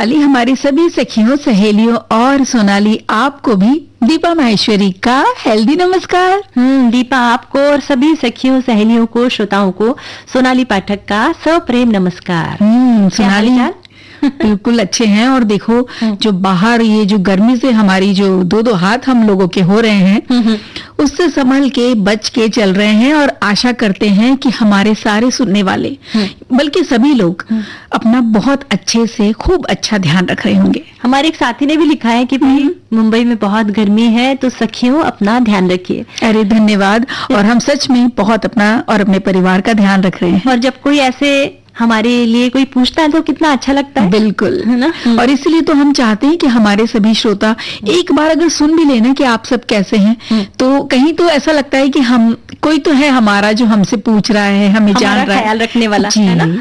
वाली हमारी सभी सखियों, सहेलियों और सोनाली आपको भी दीपा माहेश्वरी का हेल्दी नमस्कार। दीपा आपको और सभी सखियों, सहेलियों को, श्रोताओं को सोनाली पाठक का सप्रेम नमस्कार। सोनाली बिल्कुल अच्छे हैं। और देखो जो बाहर ये जो गर्मी से हमारी जो दो हाथ हम लोगों के हो रहे हैं उससे संभल के बच के चल रहे हैं और आशा करते हैं कि हमारे सारे सुनने वाले बल्कि सभी लोग अपना बहुत अच्छे से खूब अच्छा ध्यान रख रहे होंगे। हमारे एक साथी ने भी लिखा है कि भाई मुंबई में बहुत गर्मी है तो सखियों अपना ध्यान रखिए। अरे धन्यवाद। और हम सच में बहुत अपना और अपने परिवार का ध्यान रख रहे हैं। और जब कोई ऐसे हमारे लिए कोई पूछता है तो कितना अच्छा लगता है। बिल्कुल, है ना। और इसलिए तो हम चाहते हैं कि हमारे सभी श्रोता एक बार अगर सुन भी लेना कि आप सब कैसे हैं तो कहीं तो ऐसा लगता है कि हम कोई तो है हमारा जो हमसे पूछ रहा है, हमें जान रहा है, ख्याल रखने वाला है ना।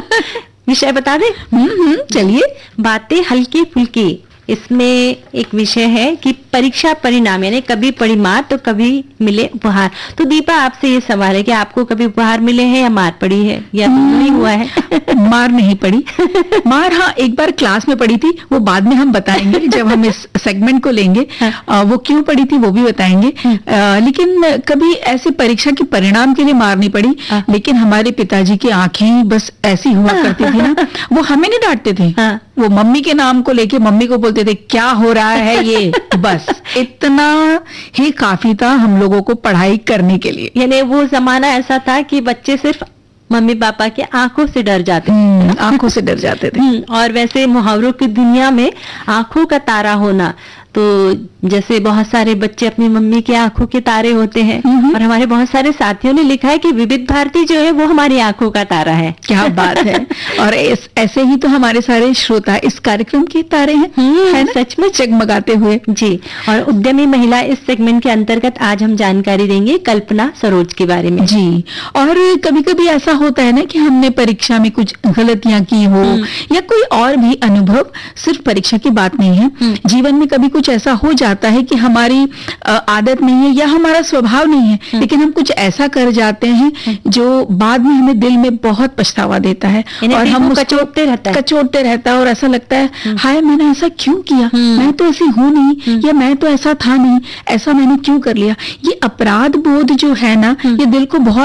विषय बता दे। चलिए। बातें हल्की फुल्की। इसमें एक विषय है कि परीक्षा परिणाम, यानी कभी पड़ी मार तो कभी मिले उपहार। तो दीपा आपसे ये सवाल है कि आपको कभी उपहार मिले हैं या मार पड़ी है या नहीं हुआ है? मार नहीं पड़ी। मार हाँ एक बार क्लास में पड़ी थी, वो बाद में हम बताएंगे जब हम इस सेगमेंट को लेंगे। वो क्यों पड़ी थी वो भी बताएंगे। लेकिन कभी ऐसे परीक्षा के परिणाम के लिए मार नहीं पड़ी। लेकिन हमारे पिताजी की आंखें बस ऐसी हुआ करती थी ना, वो हमें नहीं डांटते थे, वो मम्मी के नाम को लेके मम्मी को बोलते थे क्या हो रहा है ये। बस इतना ही काफी था हम लोगों को पढ़ाई करने के लिए। यानी वो जमाना ऐसा था कि बच्चे सिर्फ मम्मी पापा के आंखों से डर जाते थे। आंखों से डर जाते थे। और वैसे मुहावरों की दुनिया में आंखों का तारा होना, तो जैसे बहुत सारे बच्चे अपनी मम्मी की आंखों के तारे होते हैं। और हमारे बहुत सारे साथियों ने लिखा है कि विविध भारती जो है वो हमारी आंखों का तारा है। क्या बात है। और ऐसे ही तो हमारे सारे श्रोता इस कार्यक्रम के तारे हैं, है ना? सच में जगमगाते हुए। जी। और उद्यमी महिला इस सेगमेंट के अंतर्गत आज हम जानकारी देंगे कल्पना सरोज के बारे में। जी। और कभी कभी ऐसा होता है ना कि हमने परीक्षा में कुछ गलतियां की हो या कोई और भी अनुभव, सिर्फ परीक्षा की बात नहीं है, जीवन में कभी कुछ ऐसा हो जाता है कि हमारी आदत नहीं है या हमारा स्वभाव नहीं है, लेकिन हम कुछ ऐसा कर जाते हैं जो बाद में हमें दिल में बहुत पछतावा देता है और हम कचोटते रहता है और ऐसा लगता है हाय मैंने ऐसा क्यों किया, मैं तो ऐसी हूं नहीं, या मैं तो ऐसा था नहीं, ऐसा मैंने क्यों कर लिया। ये अपराध बोध जो है ना, ये दिल को बहुत